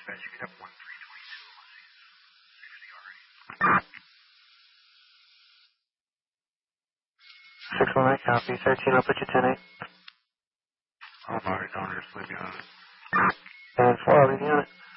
618, copy. 13, I'll put you 10-8. I'm already on here, just leave me on it. And 4, I'll leave you on it.